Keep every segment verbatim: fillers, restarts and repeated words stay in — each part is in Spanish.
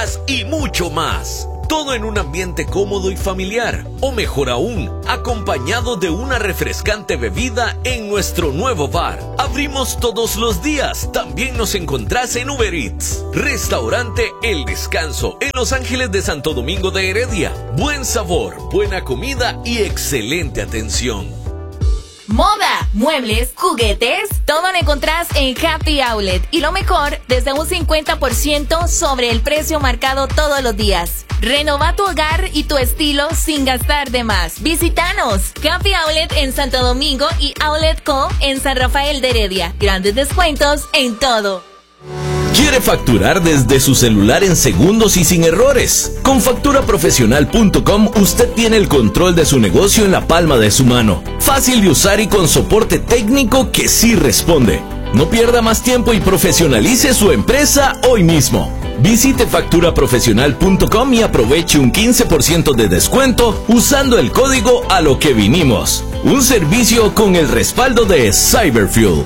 y mucho más. Todo en un ambiente cómodo y familiar, o mejor aún, acompañado de una refrescante bebida en nuestro nuevo bar. Abrimos todos los días. También nos encontrás en Uber Eats. Restaurante El Descanso, en Los Ángeles de Santo Domingo de Heredia. Buen sabor, buena comida y excelente atención. Moda, muebles, juguetes, todo lo encontrás en Happy Outlet. Y lo mejor, desde un cincuenta por ciento sobre el precio marcado todos los días. Renova tu hogar y tu estilo sin gastar de más. Visítanos. Happy Outlet en Santo Domingo y Outlet Co. en San Rafael de Heredia. Grandes descuentos en todo. ¿Quiere facturar desde su celular en segundos y sin errores? Con factura profesional punto com usted tiene el control de su negocio en la palma de su mano. Fácil de usar y con soporte técnico que sí responde. No pierda más tiempo y profesionalice su empresa hoy mismo. Visite factura profesional punto com y aproveche un quince por ciento de descuento usando el código A lo que vinimos. Un servicio con el respaldo de Cyberfuel.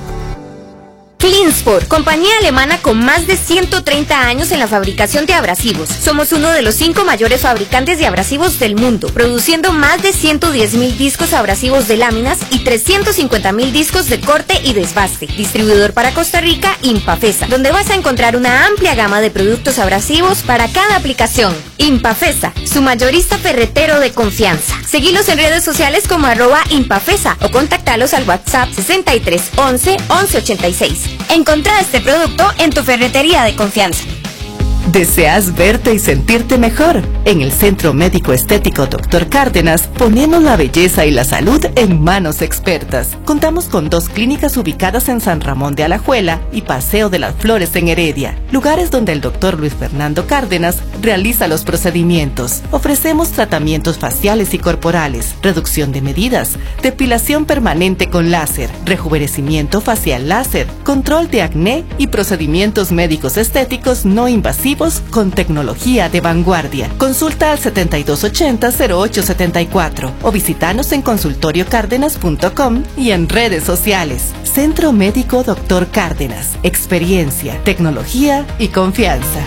Fleenspor, compañía alemana con más de ciento treinta años en la fabricación de abrasivos. Somos uno de los cinco mayores fabricantes de abrasivos del mundo, produciendo más de ciento diez mil discos abrasivos de láminas y trescientos cincuenta mil discos de corte y desbaste. Distribuidor para Costa Rica, Impafesa, donde vas a encontrar una amplia gama de productos abrasivos para cada aplicación. Impafesa, su mayorista ferretero de confianza. Seguilos en redes sociales como arroba Impafesa o contactalos al WhatsApp sesenta y tres once once ochenta y seis. Encontrá este producto en tu ferretería de confianza. ¿Deseas verte y sentirte mejor? En el Centro Médico Estético doctor Cárdenas ponemos la belleza y la salud en manos expertas. Contamos con dos clínicas ubicadas en San Ramón de Alajuela y Paseo de las Flores en Heredia, lugares donde el doctor Luis Fernando Cárdenas realiza los procedimientos. Ofrecemos tratamientos faciales y corporales, reducción de medidas, depilación permanente con láser, rejuvenecimiento facial láser, control de acné y procedimientos médicos estéticos no invasivos con tecnología de vanguardia. Consulta al setenta y dos ochenta cero ocho setenta y cuatro o visítanos en consultorio cárdenas punto com y en redes sociales. Centro Médico doctor Cárdenas. Experiencia, tecnología y confianza.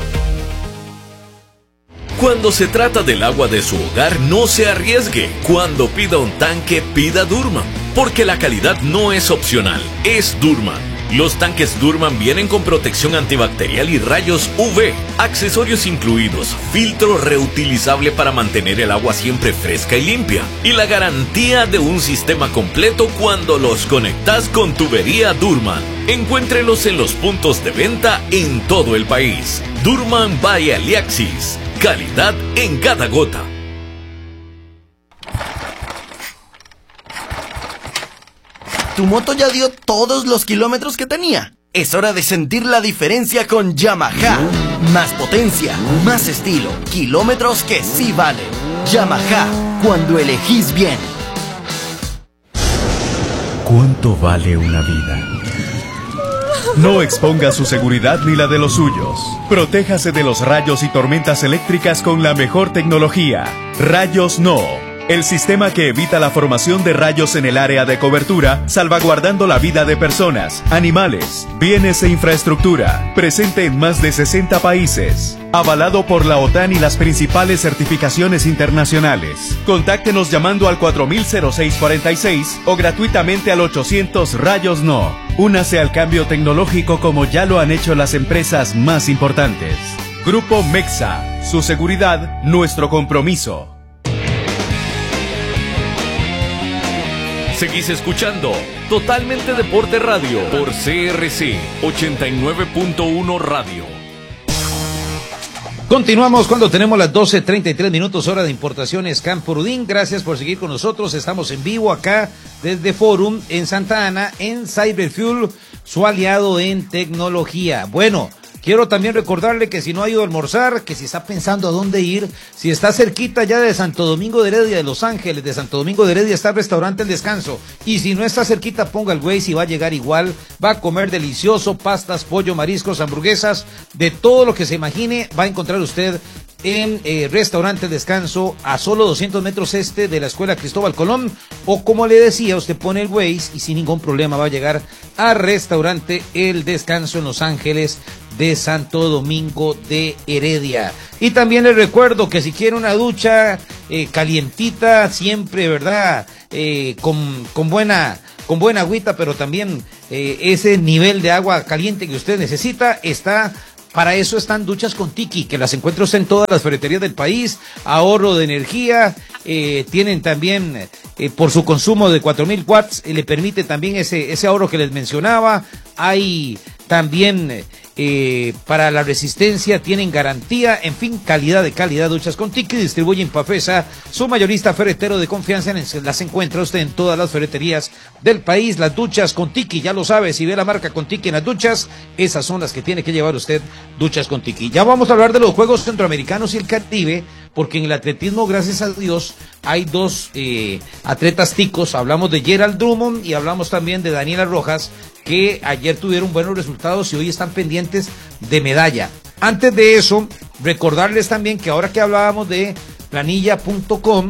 Cuando se trata del agua de su hogar, no se arriesgue. Cuando pida un tanque, pida Durman, porque la calidad no es opcional, es Durman. Los tanques Durman vienen con protección antibacterial y rayos U V, accesorios incluidos, filtro reutilizable para mantener el agua siempre fresca y limpia, y la garantía de un sistema completo cuando los conectas con tubería Durman. Encuéntrelos en los puntos de venta en todo el país. Durman by Aliaxis. Calidad en cada gota. ¿Tu moto ya dio todos los kilómetros que tenía? Es hora de sentir la diferencia con Yamaha. Más potencia, más estilo, kilómetros que sí valen. Yamaha, cuando elegís bien. ¿Cuánto vale una vida? No exponga su seguridad ni la de los suyos. Protéjase de los rayos y tormentas eléctricas con la mejor tecnología. Rayos No. El sistema que evita la formación de rayos en el área de cobertura, salvaguardando la vida de personas, animales, bienes e infraestructura. Presente en más de sesenta países. Avalado por la OTAN y las principales certificaciones internacionales. Contáctenos llamando al cuatro mil seis cuarenta y seis o gratuitamente al ochocientos Rayos No. Únase al cambio tecnológico como ya lo han hecho las empresas más importantes. Grupo Mexa. Su seguridad, nuestro compromiso. Seguís escuchando Totalmente Deporte Radio por C R C ochenta y nueve punto uno Radio. Continuamos cuando tenemos las doce treinta y tres minutos, hora de importaciones Campurudín. Gracias por seguir con nosotros. Estamos en vivo acá desde Forum en Santa Ana, en Cyberfuel, su aliado en tecnología. Bueno, quiero también recordarle que si no ha ido a almorzar, que si está pensando a dónde ir, si está cerquita ya de Santo Domingo de Heredia, de Los Ángeles, de Santo Domingo de Heredia está el restaurante El Descanso. Y si no está cerquita, ponga el Waze y va a llegar igual. Va a comer delicioso, pastas, pollo, mariscos, hamburguesas, de todo lo que se imagine, va a encontrar usted en eh, Restaurante El Descanso, a solo doscientos metros este de la Escuela Cristóbal Colón, o como le decía, usted pone el Waze y sin ningún problema va a llegar a Restaurante El Descanso en Los Ángeles de Santo Domingo de Heredia. Y también les recuerdo que si quieren una ducha eh, calientita, siempre, ¿verdad? Eh, con, con buena... con buena agüita, pero también eh, ese nivel de agua caliente que usted necesita está. Para eso están Duchas con Tiki, que las encuentra usted en todas las ferreterías del país. Ahorro de energía, eh, tienen también eh, por su consumo de cuatro mil watts, eh, le permite también ese, ese ahorro que les mencionaba. Hay también eh, para la resistencia, tienen garantía, en fin, calidad de calidad. Duchas con Tiki distribuyen Pafesa, su mayorista ferretero de confianza. Las encuentra usted en todas las ferreterías del país. Las Duchas con Tiki, ya lo sabe, si ve la marca con Tiki en las duchas, esas son las que tiene que llevar usted. Duchas con Tiki. Ya vamos a hablar de los Juegos Centroamericanos y el Caribe, porque en el atletismo, gracias a Dios, hay dos eh, atletas ticos. Hablamos de Gerald Drummond y hablamos también de Daniela Rojas, que ayer tuvieron buenos resultados y hoy están pendientes de medalla. Antes de eso, recordarles también que ahora que hablábamos de planilla punto com,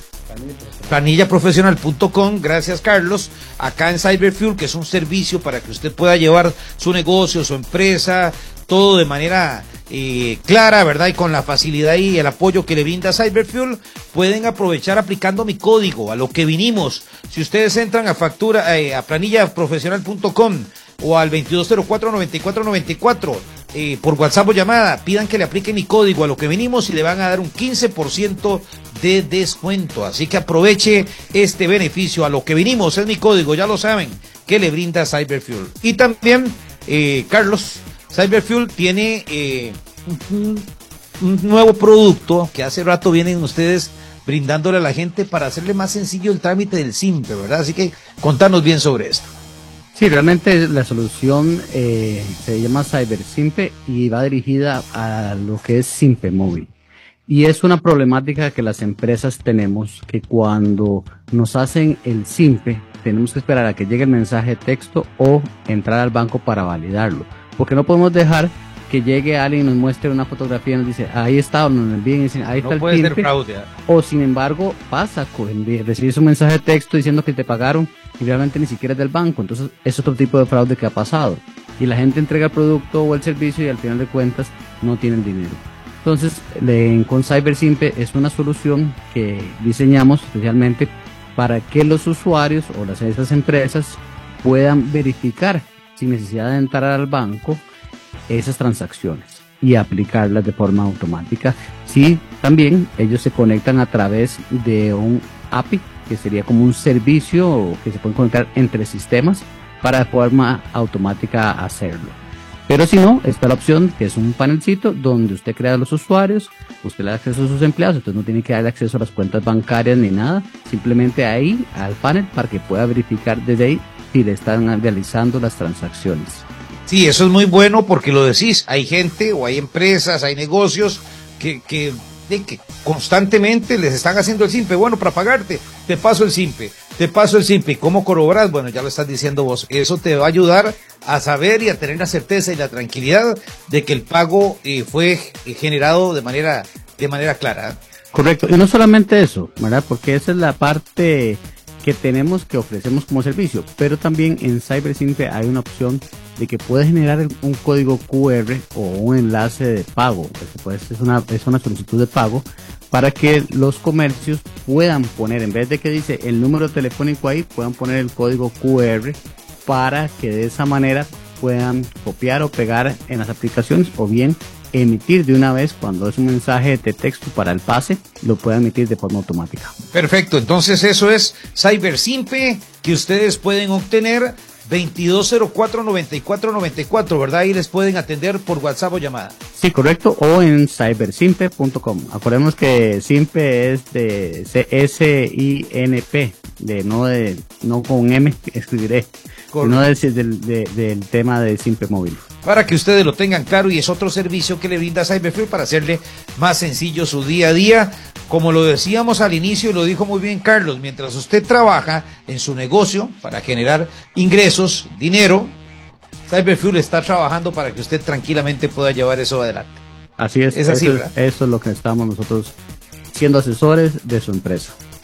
planilla profesional punto com, gracias Carlos, acá en Cyberfuel, que es un servicio para que usted pueda llevar su negocio, su empresa, todo de manera eh, clara, ¿verdad? Y con la facilidad y el apoyo que le brinda Cyberfuel, pueden aprovechar aplicando mi código, a lo que vinimos. Si ustedes entran a factura, eh, a planilla profesional punto com o al veintidós cero cuatro, noventa y cuatro noventa y cuatro, eh, por WhatsApp o llamada, pidan que le apliquen mi código, a lo que vinimos, y le van a dar un quince por ciento de descuento. Así que aproveche este beneficio. A lo que vinimos es mi código, ya lo saben, que le brinda Cyberfuel. Y también, eh, Carlos, Cyberfuel tiene eh, un, un nuevo producto que hace rato vienen ustedes brindándole a la gente para hacerle más sencillo el trámite del SIMPE, ¿verdad? Así que contanos bien sobre esto. Sí, realmente la solución eh, se llama CyberSimpe y va dirigida a lo que es SIMPE móvil. Y es una problemática que las empresas tenemos, que cuando nos hacen el SIMPE tenemos que esperar a que llegue el mensaje de texto o entrar al banco para validarlo. Porque no podemos dejar que llegue alguien y nos muestre una fotografía y nos dice, ahí está, o nos envíen y dicen, ahí está el puede ser SIMPE. fraude. O sin embargo pasa, recibes un mensaje de texto diciendo que te pagaron y realmente ni siquiera es del banco. Entonces es otro tipo de fraude que ha pasado. Y la gente entrega el producto o el servicio y al final de cuentas no tiene el dinero. Entonces le, con CyberSimpe es una solución que diseñamos especialmente para que los usuarios o las esas empresas puedan verificar sin necesidad de entrar al banco esas transacciones y aplicarlas de forma automática. Sí, también ellos se conectan a través de un A P I, que sería como un servicio que se puede conectar entre sistemas para de forma automática hacerlo. Pero si no, está la opción que es un panelcito donde usted crea los usuarios, usted le da acceso a sus empleados, entonces no tiene que darle acceso a las cuentas bancarias ni nada, simplemente ahí al panel para que pueda verificar desde ahí si le están realizando las transacciones. Sí, eso es muy bueno porque lo decís, hay gente o hay empresas, hay negocios que, que, de que constantemente les están haciendo el SIMPE. Bueno, para pagarte, te paso el SIMPE, te paso el SIMPE. ¿Cómo corroboras? Bueno, ya lo estás diciendo vos. Eso te va a ayudar a saber y a tener la certeza y la tranquilidad de que el pago eh, fue generado de manera, de manera clara. Correcto, y no solamente eso, ¿verdad? Porque esa es la parte que tenemos, que ofrecemos como servicio, pero también en CyberSimpe hay una opción de que puedes generar un código cu erre o un enlace de pago, pues es una, es una solicitud de pago para que los comercios puedan poner, en vez de que dice el número telefónico ahí, puedan poner el código cu erre para que de esa manera puedan copiar o pegar en las aplicaciones o bien emitir de una vez cuando es un mensaje de texto para el pase, lo pueden emitir de forma automática. Perfecto, entonces eso es CyberSimpe, que ustedes pueden obtener veintidós cero cuatro, noventa y cuatro noventa y cuatro, ¿verdad? Y les pueden atender por WhatsApp o llamada. Sí, correcto, o en cybersimpe punto com. Acordemos que Simpe es de S I N P, de no de no con M, escribiré, sino de, del, de, del tema de Simpe móvil. Para que ustedes lo tengan claro, y es otro servicio que le brinda Cyberfuel para hacerle más sencillo su día a día. Como lo decíamos al inicio y lo dijo muy bien Carlos, mientras usted trabaja en su negocio para generar ingresos, dinero, Cyberfuel está trabajando para que usted tranquilamente pueda llevar eso adelante. Así es, es así, eso, ¿verdad? Eso es lo que estamos nosotros siendo asesores de su empresa.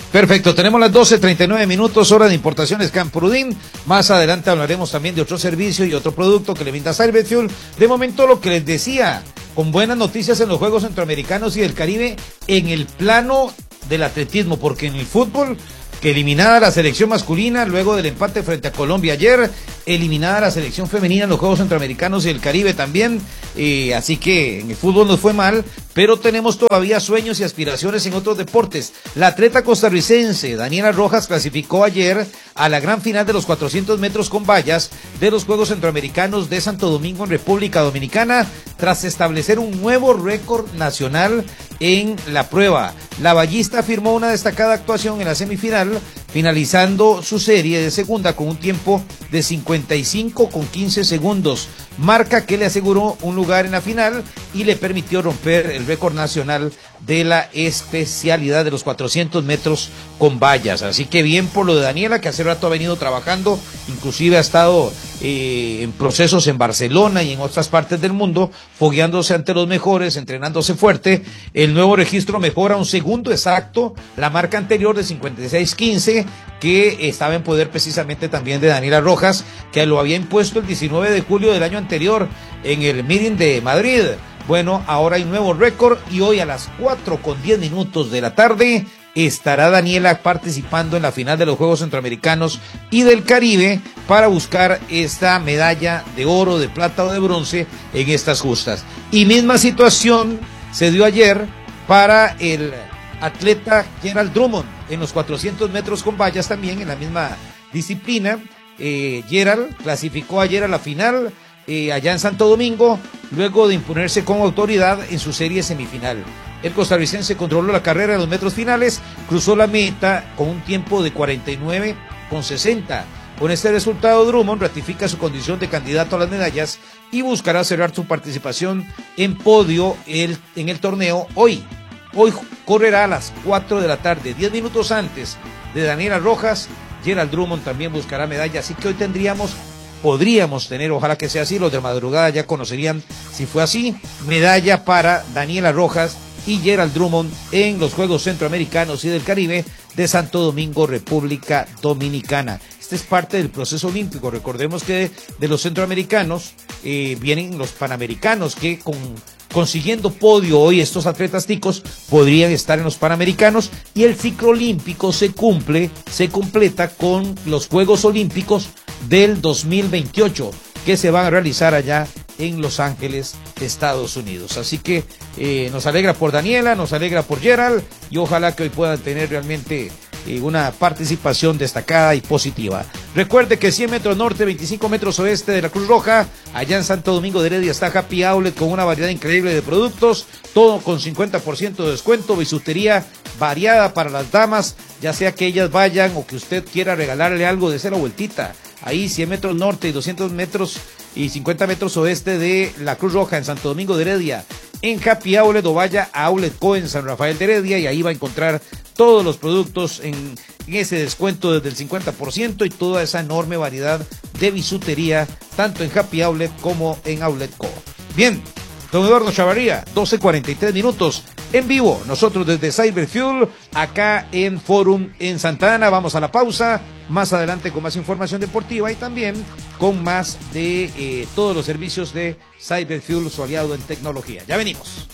Perfecto, tenemos las doce treinta y nueve minutos, hora de importaciones Campurudín. Más adelante hablaremos también de otro servicio y otro producto que le brinda Cyberfuel. De momento, lo que les decía, con buenas noticias en los Juegos Centroamericanos y del Caribe en el plano del atletismo, porque en el fútbol, que eliminada la selección masculina luego del empate frente a Colombia ayer, eliminada la selección femenina en los Juegos Centroamericanos y el Caribe también, eh, así que en el fútbol nos fue mal, pero tenemos todavía sueños y aspiraciones en otros deportes. La atleta costarricense Daniela Rojas clasificó ayer a la gran final de los cuatrocientos metros con vallas de los Juegos Centroamericanos de Santo Domingo en República Dominicana, tras establecer un nuevo récord nacional en la prueba. La vallista firmó una destacada actuación en la semifinal, finalizando su serie de segunda con un tiempo de cincuenta y cinco con quince segundos, marca que le aseguró un lugar en la final y le permitió romper el récord nacional de la especialidad de los cuatrocientos metros con vallas. Así que bien por lo de Daniela, que hace rato ha venido trabajando, inclusive ha estado eh, en procesos en Barcelona y en otras partes del mundo, fogueándose ante los mejores, entrenándose fuerte. El nuevo registro mejora un segundo exacto la marca anterior de cincuenta y seis quince, que estaba en poder precisamente también de Daniela Rojas, que lo había impuesto el diecinueve de julio del año anterior en el meeting de Madrid. Bueno, ahora hay un nuevo récord y hoy a las cuatro con diez minutos de la tarde estará Daniela participando en la final de los Juegos Centroamericanos y del Caribe para buscar esta medalla de oro, de plata o de bronce en estas justas. Y misma situación se dio ayer para el atleta Gerald Drummond en los cuatrocientos metros con vallas, también en la misma disciplina. Eh, Gerald clasificó ayer a la final eh, allá en Santo Domingo, luego de imponerse con autoridad en su serie semifinal. El costarricense controló la carrera en los metros finales, cruzó la meta con un tiempo de cuarenta y nueve con sesenta. Con este resultado, Drummond ratifica su condición de candidato a las medallas y buscará cerrar su participación en podio el, en el torneo hoy. Hoy correrá a las cuatro de la tarde, diez minutos antes de Daniela Rojas. Gerald Drummond también buscará medalla, así que hoy tendríamos, podríamos tener, ojalá que sea así, los de madrugada ya conocerían si fue así, medalla para Daniela Rojas y Gerald Drummond en los Juegos Centroamericanos y del Caribe de Santo Domingo, República Dominicana. Este es parte del proceso olímpico. Recordemos que de, de los centroamericanos eh, vienen los panamericanos, que con consiguiendo podio hoy estos atletas ticos podrían estar en los panamericanos, y el ciclo olímpico se cumple, se completa con los Juegos Olímpicos del dos mil veintiocho que se van a realizar allá en Los Ángeles, Estados Unidos. Así que eh, nos alegra por Daniela, nos alegra por Gerald, y ojalá que hoy puedan tener realmente eh, una participación destacada y positiva. Recuerde que cien metros norte, veinticinco metros oeste de la Cruz Roja, allá en Santo Domingo de Heredia está Happy Outlet con una variedad increíble de productos, todo con cincuenta por ciento de descuento, bisutería variada para las damas, ya sea que ellas vayan o que usted quiera regalarle algo, de la vueltita. Ahí cien metros norte y doscientos metros y cincuenta metros oeste de la Cruz Roja en Santo Domingo de Heredia, en Happy Outlet, o vaya a Outlet Co en San Rafael de Heredia, y ahí va a encontrar todos los productos en, en ese descuento desde el cincuenta por ciento y toda esa enorme variedad de bisutería, tanto en Happy Outlet como en Outlet Co. Bien, don Eduardo Chavarría, doce cuarenta y tres minutos, en vivo, nosotros desde Cyberfuel, acá en Forum en Santa Ana. Vamos a la pausa, más adelante con más información deportiva y también con más de eh, todos los servicios de Cyberfuel, su aliado en tecnología. Ya venimos.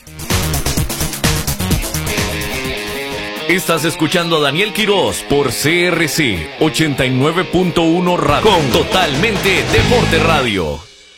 Estás escuchando a Daniel Quirós por C R C ochenta y nueve punto uno Radio, con Totalmente Deporte Radio.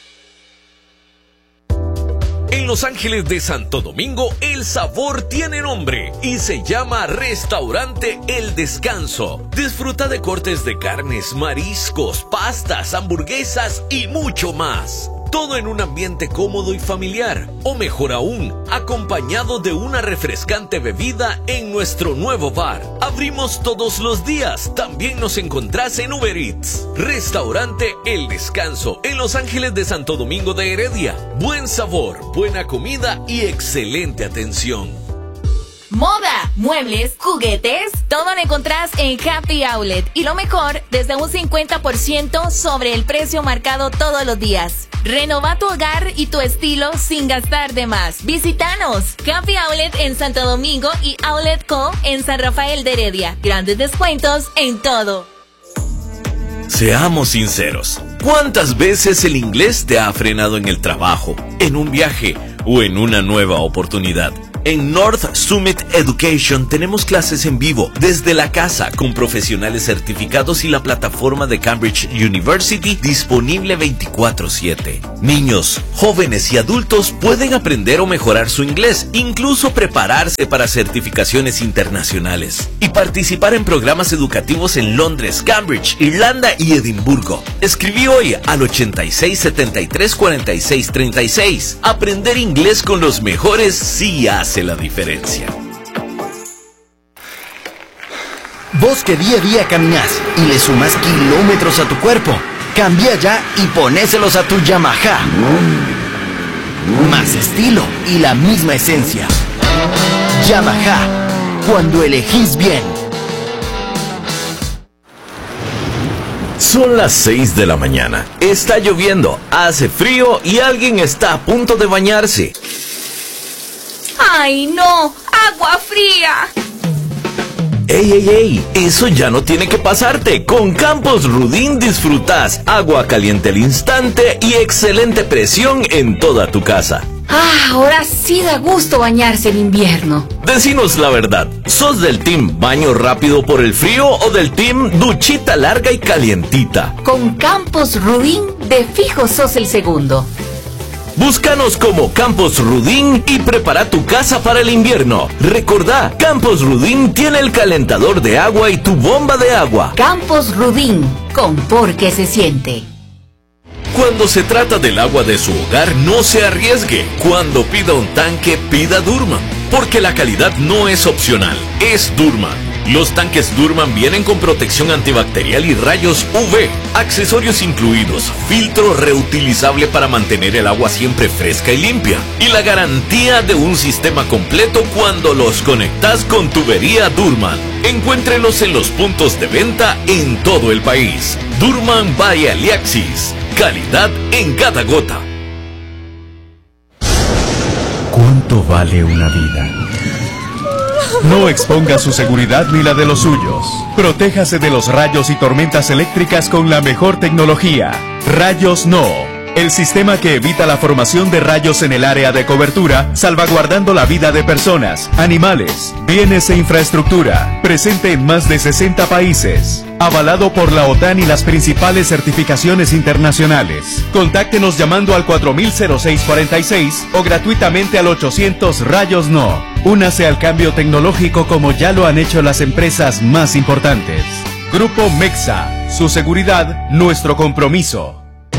En Los Ángeles de Santo Domingo, el sabor tiene nombre y se llama Restaurante El Descanso. Disfruta de cortes de carnes, mariscos, pastas, hamburguesas y mucho más. Todo en un ambiente cómodo y familiar, o mejor aún, acompañado de una refrescante bebida en nuestro nuevo bar. Abrimos todos los días, también nos encontrás en Uber Eats. Restaurante El Descanso, en Los Ángeles de Santo Domingo de Heredia. Buen sabor, buena comida y excelente atención. Moda, muebles, juguetes, todo lo encontrás en Happy Outlet. Y lo mejor, desde un cincuenta por ciento sobre el precio marcado todos los días. Renova tu hogar y tu estilo sin gastar de más. Visítanos. Happy Outlet en Santo Domingo y Outlet Co. en San Rafael de Heredia. Grandes descuentos en todo. Seamos sinceros. ¿Cuántas veces el inglés te ha frenado en el trabajo, en un viaje o en una nueva oportunidad? En North Summit Education tenemos clases en vivo desde la casa con profesionales certificados y la plataforma de Cambridge University disponible veinticuatro siete. Niños, jóvenes y adultos pueden aprender o mejorar su inglés, incluso prepararse para certificaciones internacionales y participar en programas educativos en Londres, Cambridge, Irlanda y Edimburgo. Escribí hoy al ochenta y seis setenta y tres cuarenta y seis treinta y seis. Aprender inglés con los mejores sí hace la diferencia. Vos que día a día caminas y le sumas kilómetros a tu cuerpo, cambia ya y ponéselos a tu Yamaha. Más estilo y la misma esencia. Yamaha, cuando elegís bien. Son las seis de la mañana. Está lloviendo, hace frío y alguien está a punto de bañarse. ¡Ay, no! ¡Agua fría! ¡Ey, ey, ey! Eso ya no tiene que pasarte. Con Campos Rudin disfrutas agua caliente al instante y excelente presión en toda tu casa. Ah, ahora sí da gusto bañarse en invierno. Decinos la verdad, ¿sos del team baño rápido por el frío o del team duchita larga y calientita? Con Campos Rudin, de fijo sos el segundo. Búscanos como Campos Rudin y prepara tu casa para el invierno. Recordá, Campos Rudin tiene el calentador de agua y tu bomba de agua. Campos Rudin, con por qué se siente. Cuando se trata del agua de su hogar, no se arriesgue. Cuando pida un tanque, pida Durman. Porque la calidad no es opcional, es Durman. Los tanques Durman vienen con protección antibacterial y rayos U V, accesorios incluidos, filtro reutilizable para mantener el agua siempre fresca y limpia, y la garantía de un sistema completo cuando los conectas con tubería Durman. Encuéntrelos en los puntos de venta en todo el país. Durman by Aliaxis, calidad en cada gota. ¿Cuánto vale una vida? No exponga su seguridad ni la de los suyos. Protéjase de los rayos y tormentas eléctricas con la mejor tecnología. Rayos No, el sistema que evita la formación de rayos en el área de cobertura, salvaguardando la vida de personas, animales, bienes e infraestructura. Presente en más de sesenta países. Avalado por la OTAN y las principales certificaciones internacionales. Contáctenos llamando al cuatro mil seis cuarenta y seis o gratuitamente al ochocientos Rayos No. Únase al cambio tecnológico como ya lo han hecho las empresas más importantes. Grupo Mexa, su seguridad, nuestro compromiso.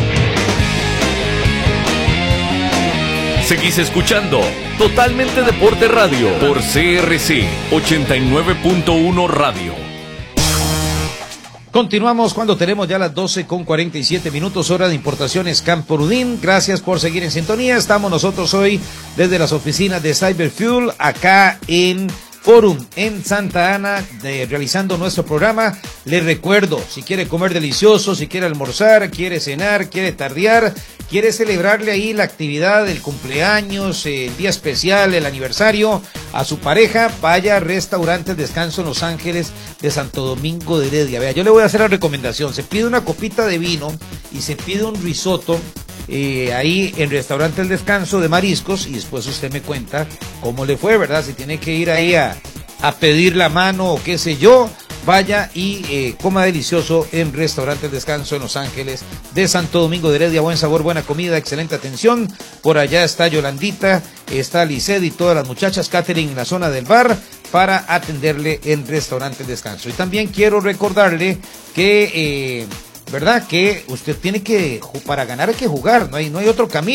Seguís escuchando Totalmente Deporte Radio por C R C ochenta y nueve punto uno Radio. Continuamos cuando tenemos ya las doce con cuarenta y siete minutos, hora de importaciones Campo Rudin. Gracias por seguir en sintonía. Estamos nosotros hoy desde las oficinas de Cyberfuel, acá en Forum, en Santa Ana, de, realizando nuestro programa. Les recuerdo, si quiere comer delicioso, si quiere almorzar, quiere cenar, quiere tardear, quiere celebrarle ahí la actividad, el cumpleaños, el día especial, el aniversario a su pareja, vaya a Restaurantes Descanso en Los Ángeles de Santo Domingo de Heredia. Vea, yo le voy a hacer la recomendación, se pide una copita de vino y se pide un risotto eh, ahí en Restaurante El Descanso de mariscos y después usted me cuenta cómo le fue, ¿verdad? Si tiene que ir ahí a, a pedir la mano o qué sé yo, vaya y eh, coma delicioso en Restaurante El Descanso en Los Ángeles de Santo Domingo de Heredia. Buen sabor, buena comida, excelente atención. Por allá está Yolandita, está Lisset y todas las muchachas, Catherine en la zona del bar para atenderle en Restaurante El Descanso. Y también quiero recordarle que, eh, ¿verdad? Que usted tiene que, para ganar hay que jugar, no hay, no hay otro camino.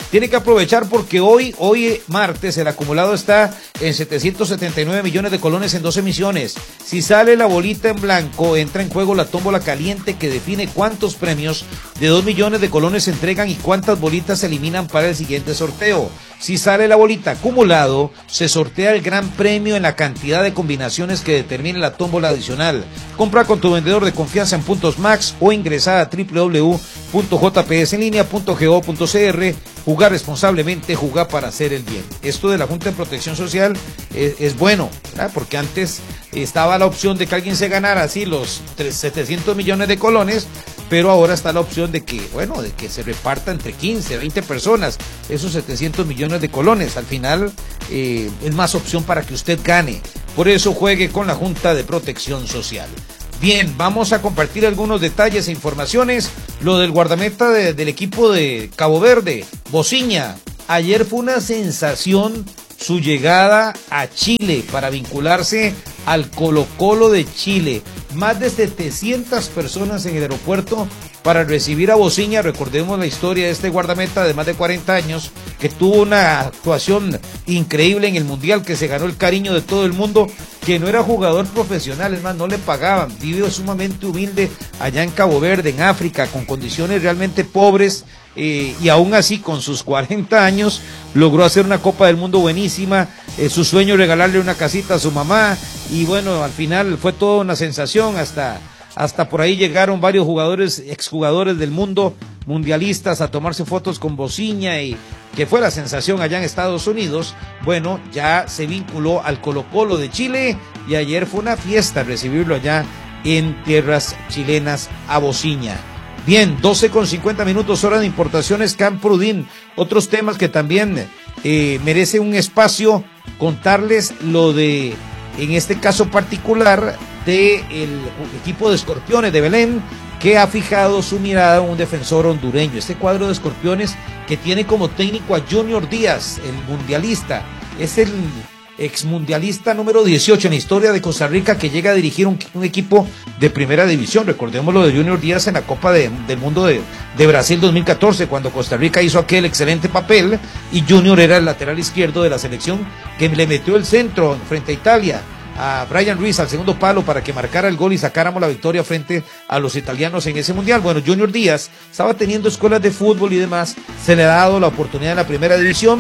tiene que aprovechar porque hoy, hoy martes, el acumulado está en setecientos setenta y nueve millones de colones en dos emisiones. Si sale la bolita en blanco, entra en juego la tómbola caliente que define cuántos premios de dos millones de colones se entregan y cuántas bolitas se eliminan para el siguiente sorteo. Si sale la bolita acumulado, se sortea el gran premio en la cantidad de combinaciones que determine la tómbola adicional. Compra con tu vendedor de confianza en Puntos Max o ingresa a doble u doble u doble u punto j p s en línea punto go punto c r. Jugar responsablemente, jugar para hacer el bien. Esto de la Junta de Protección Social es, es bueno, ¿verdad? Porque antes estaba la opción de que alguien se ganara así los setecientos millones de colones, pero ahora está la opción de que, bueno, de que se reparta entre quince, veinte personas esos setecientos millones de colones. Al final eh, es más opción para que usted gane. Por eso juegue con la Junta de Protección Social. Bien, vamos a compartir algunos detalles e informaciones. Lo del guardameta de, del equipo de Cabo Verde, Bociña. Ayer fue una sensación su llegada a Chile para vincularse al Colo-Colo de Chile. Más de setecientas personas en el aeropuerto para recibir a Bociña. Recordemos la historia de este guardameta de más de cuarenta años que tuvo una actuación increíble en el Mundial, que se ganó el cariño de todo el mundo, que no era jugador profesional, es más, no le pagaban, vive sumamente humilde allá en Cabo Verde, en África, con condiciones realmente pobres, eh, y aún así con sus cuarenta años logró hacer una Copa del Mundo buenísima. Eh, su sueño es regalarle una casita a su mamá, y bueno, al final fue toda una sensación. Hasta Hasta por ahí llegaron varios jugadores, exjugadores del mundo, mundialistas, a tomarse fotos con Bociña, y que fue la sensación allá en Estados Unidos. Bueno, ya se vinculó al Colo-Colo de Chile y ayer fue una fiesta recibirlo allá en tierras chilenas a Bociña. Bien, doce con cincuenta minutos, hora de importaciones Camprudin. Otros temas que también eh, merece un espacio, contarles lo de, en este caso particular, del equipo de Escorpiones de Belén, que ha fijado su mirada en un defensor hondureño. Este cuadro de Escorpiones que tiene como técnico a Junior Díaz, el mundialista, es el exmundialista número dieciocho en la historia de Costa Rica, que llega a dirigir un, un equipo de primera división. Recordemos lo de Junior Díaz en la Copa de, del Mundo de, de Brasil dos mil catorce, cuando Costa Rica hizo aquel excelente papel y Junior era el lateral izquierdo de la selección que le metió el centro frente a Italia a Brian Ruiz al segundo palo para que marcara el gol y sacáramos la victoria frente a los italianos en ese mundial. Bueno, Junior Díaz estaba teniendo escuelas de fútbol y demás, se le ha dado la oportunidad en la primera división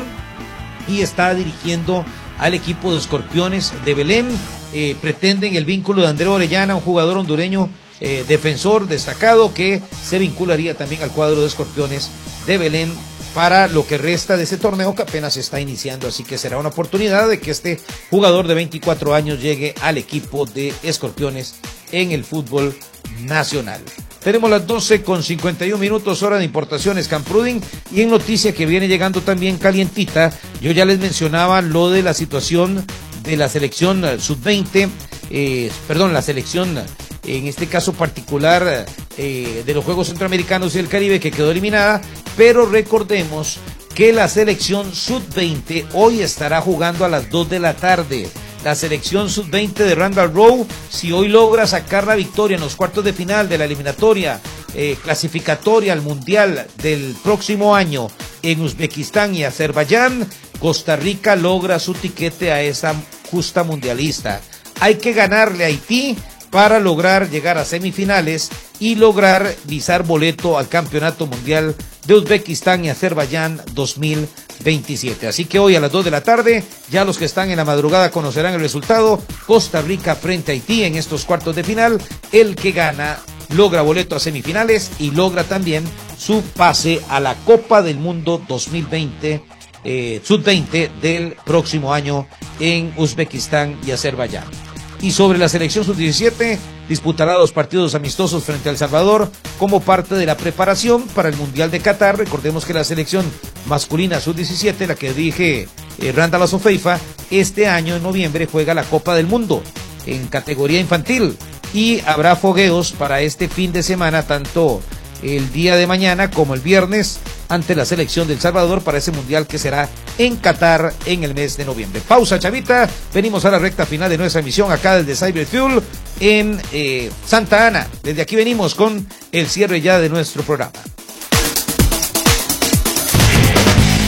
y está dirigiendo al equipo de Escorpiones de Belén. Eh, pretenden el vínculo de André Orellana, un jugador hondureño, eh, defensor destacado, que se vincularía también al cuadro de Escorpiones de Belén para lo que resta de ese torneo que apenas está iniciando, así que será una oportunidad de que este jugador de veinticuatro años llegue al equipo de Escorpiones en el fútbol nacional. Tenemos las doce con cincuenta y un minutos, hora de importaciones Camprudin, y en noticia que viene llegando también calientita, yo ya les mencionaba lo de la situación de la selección sub veinte, eh, perdón, la selección en este caso particular eh, de los Juegos Centroamericanos y del Caribe, que quedó eliminada, pero recordemos que la selección sub veinte hoy estará jugando a las dos de la tarde. La selección sub veinte de Randall Rowe, si hoy logra sacar la victoria en los cuartos de final de la eliminatoria eh, clasificatoria al Mundial del próximo año en Uzbekistán y Azerbaiyán, Costa Rica logra su tiquete a esa justa mundialista. Hay que ganarle a Haití para lograr llegar a semifinales y lograr visar boleto al Campeonato Mundial de Uzbekistán y Azerbaiyán dos mil veintisiete. Así que hoy a las dos de la tarde, ya los que están en la madrugada conocerán el resultado. Costa Rica frente a Haití en estos cuartos de final. El que gana logra boleto a semifinales y logra también su pase a la Copa del Mundo dos mil veinte, eh, sub veinte del próximo año en Uzbekistán y Azerbaiyán. Y sobre la selección sub diecisiete, disputará dos partidos amistosos frente a El Salvador como parte de la preparación para el Mundial de Qatar. Recordemos que la selección masculina sub diecisiete, la que dirige eh, Randall Azofeifa, este año en noviembre juega la Copa del Mundo en categoría infantil y habrá fogueos para este fin de semana, tanto el día de mañana como el viernes, ante la selección de El Salvador para ese mundial que será en Qatar en el mes de noviembre. Pausa, chavita, venimos a la recta final de nuestra emisión acá desde Cyber Fuel en eh, Santa Ana. Desde aquí venimos con el cierre ya de nuestro programa.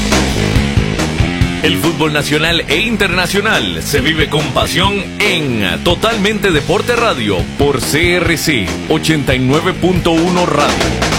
El fútbol nacional e internacional se vive con pasión en Totalmente Deporte Radio por C R C ochenta y nueve punto uno Radio.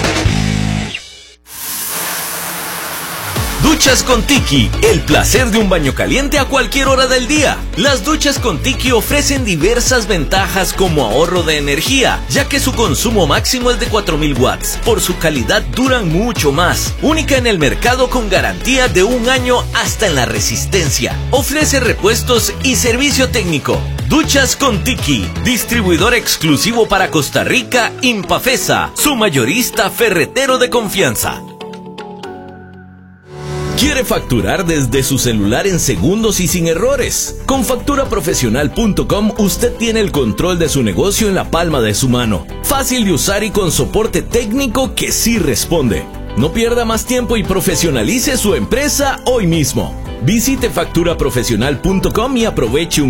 Duchas con Tiki, el placer de un baño caliente a cualquier hora del día. Las duchas con Tiki ofrecen diversas ventajas como ahorro de energía, ya que su consumo máximo es de cuatro mil watts. Por su calidad duran mucho más. Única en el mercado con garantía de un año hasta en la resistencia. Ofrece repuestos y servicio técnico. Duchas con Tiki, distribuidor exclusivo para Costa Rica, Impafesa, su mayorista ferretero de confianza. ¿Quiere facturar desde su celular en segundos y sin errores? Con factura profesional punto com usted tiene el control de su negocio en la palma de su mano. Fácil de usar y con soporte técnico que sí responde. No pierda más tiempo y profesionalice su empresa hoy mismo. Visite factura profesional punto com y aproveche un